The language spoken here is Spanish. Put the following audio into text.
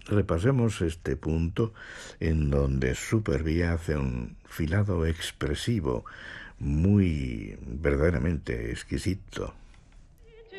repasemos este punto en donde Superbia hace un filado expresivo muy verdaderamente exquisito.